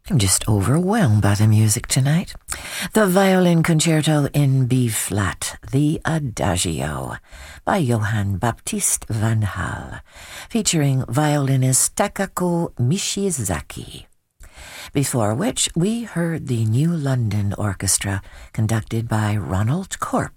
I'm just overwhelmed by the music tonight. The Violin Concerto in B-flat, the Adagio, by Johann Baptist van Hal, featuring violinist Takako Mishizaki. Before which, we heard the New London Orchestra, conducted by Ronald Corp,